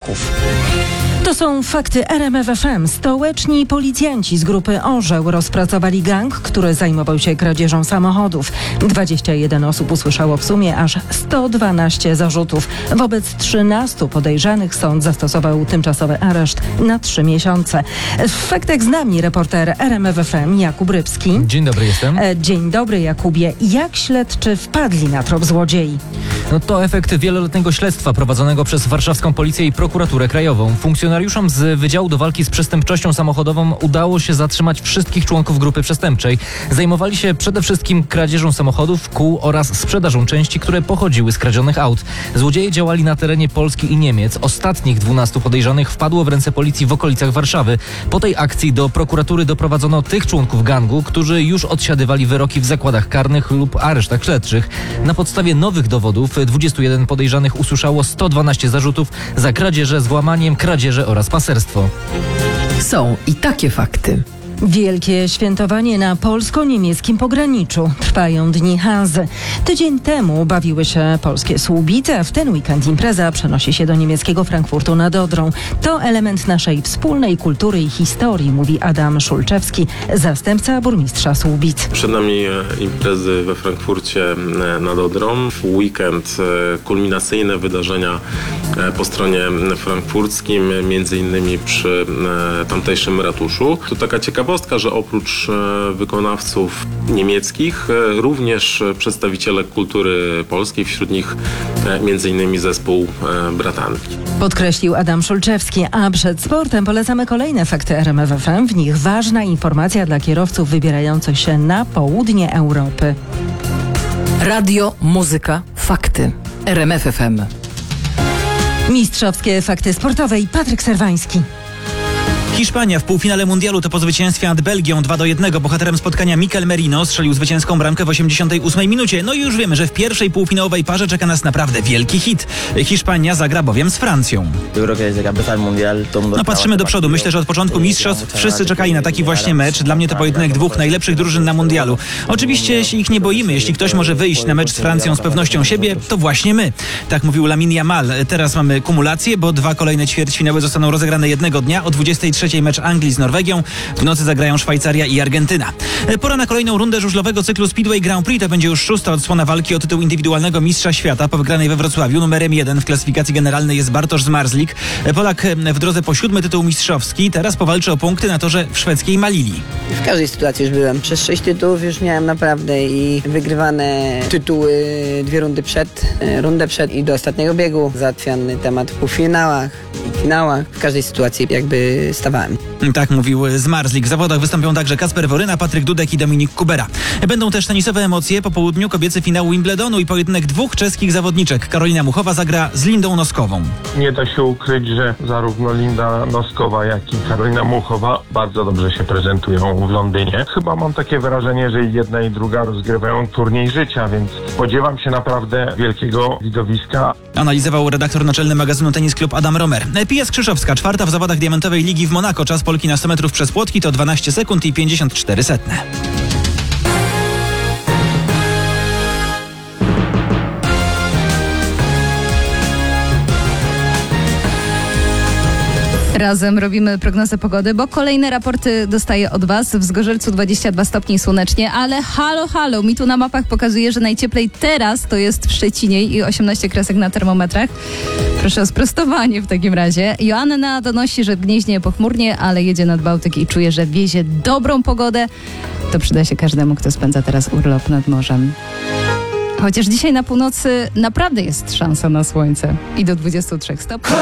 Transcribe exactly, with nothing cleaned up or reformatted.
Kraków. To są fakty R M F F M. Stołeczni policjanci z grupy Orzeł rozpracowali gang, który zajmował się kradzieżą samochodów. dwadzieścia jeden osób usłyszało w sumie aż sto dwanaście zarzutów. Wobec trzynastu podejrzanych sąd zastosował tymczasowy areszt na trzy miesiące. W faktach z nami reporter R M F F M Jakub Rybski. Dzień dobry, jestem. Dzień dobry, Jakubie. Jak śledczy wpadli na trop złodziei? No to efekt wieloletniego śledztwa prowadzonego przez warszawską policję i prokuraturę krajową. Funkcjonariuszom z Wydziału do Walki z Przestępczością Samochodową udało się zatrzymać wszystkich członków grupy przestępczej. Zajmowali się przede wszystkim kradzieżą samochodów, kół oraz sprzedażą części, które pochodziły z kradzionych aut. Złodzieje działali na terenie Polski i Niemiec. Ostatnich dwunastu podejrzanych wpadło w ręce policji w okolicach Warszawy. Po tej akcji do prokuratury doprowadzono tych członków gangu, którzy już odsiadywali wyroki w zakładach karnych lub aresztach śledczych. Na podstawie nowych dowodów dwudziestu jeden podejrzanych usłyszało sto dwanaście zarzutów za kradzieże, złamaniem, kradzieże oraz paserstwo. Są i takie fakty. Wielkie świętowanie na polsko-niemieckim pograniczu. Trwają dni Hanzy. Tydzień temu bawiły się polskie Słubice, a w ten weekend impreza przenosi się do niemieckiego Frankfurtu nad Odrą. To element naszej wspólnej kultury i historii, mówi Adam Szulczewski, zastępca burmistrza Słubic. Przed nami imprezy we Frankfurcie nad Odrą. W weekend kulminacyjne wydarzenia po stronie frankfurckim, między innymi przy tamtejszym ratuszu. Tu taka ciekawostka, że oprócz wykonawców niemieckich, również przedstawiciele kultury polskiej, wśród nich między innymi zespół Bratanki. Podkreślił Adam Szulczewski, a przed sportem polecamy kolejne fakty R M F F M. W nich ważna informacja dla kierowców wybierających się na południe Europy. Radio, muzyka, fakty. R M F F M. Mistrzowskie fakty sportowe i Patryk Serwański. Hiszpania w półfinale mundialu to po zwycięstwie nad Belgią dwa do jednego. Bohaterem spotkania Mikel Merino strzelił zwycięską bramkę w osiemdziesiątej ósmej minucie. No i już wiemy, że w pierwszej półfinałowej parze czeka nas naprawdę wielki hit. Hiszpania zagra bowiem z Francją. No patrzymy do przodu. Myślę, że od początku mistrzostw wszyscy czekali na taki właśnie mecz. Dla mnie to pojedynek dwóch najlepszych drużyn na mundialu. Oczywiście się ich nie boimy. Jeśli ktoś może wyjść na mecz z Francją z pewnością siebie, to właśnie my. Tak mówił Lamine Yamal. Teraz mamy kumulację, bo dwa kolejne ćwierćfinały zostaną rozegrane jednego dnia. O dwudziestej trzeciej mecz Anglii z Norwegią. W nocy zagrają Szwajcaria i Argentyna. Pora na kolejną rundę żużlowego cyklu Speedway Grand Prix. To będzie już szósta odsłona walki o tytuł indywidualnego mistrza świata po wygranej we Wrocławiu. Numerem jeden w klasyfikacji generalnej jest Bartosz Zmarzlik. Polak w drodze po siódmy tytuł mistrzowski. Teraz powalczy o punkty na torze w szwedzkiej Malili. W każdej sytuacji już byłem. Przez sześć tytułów już miałem naprawdę i wygrywane tytuły dwie rundy przed, rundę przed i do ostatniego biegu. Załatwiany temat w półfinałach i finałach. W każdej sytuacji jakby stawałem. Tak mówił Zmarzlik. W zawodach wystąpią także Kacper Woryna, Patryk Dudek i Dominik Kubera. Będą też tenisowe emocje. Po południu kobiecy finał Wimbledonu i pojedynek dwóch czeskich zawodniczek. Karolina Muchowa zagra z Lindą Noskową. Nie da się ukryć, że zarówno Linda Noskowa, jak i Karolina Muchowa bardzo dobrze się prezentują w Londynie. Chyba mam takie wrażenie, że i jedna i druga rozgrywają turniej życia, więc spodziewam się naprawdę wielkiego widowiska. Analizował redaktor naczelny magazynu Tenis Club Adam Romer. Pia Skrzyszowska, czwarta w zawodach diamentowej ligi w Monako. Czas Polki na sto metrów przez płotki to dwanaście sekund i pięćdziesiąt cztery setne. Razem robimy prognozę pogody, bo kolejne raporty dostaję od Was. W Zgorzelcu dwadzieścia dwa stopnie słonecznie, ale halo, halo, mi tu na mapach pokazuje, że najcieplej teraz to jest w Szczecinie i osiemnaście kresek na termometrach. Proszę o sprostowanie w takim razie. Joanna donosi, że w Gnieźnie pochmurnie, ale jedzie nad Bałtyk i czuje, że wiezie dobrą pogodę. To przyda się każdemu, kto spędza teraz urlop nad morzem. Chociaż dzisiaj na północy naprawdę jest szansa na słońce i do dwudziestu trzech stopni.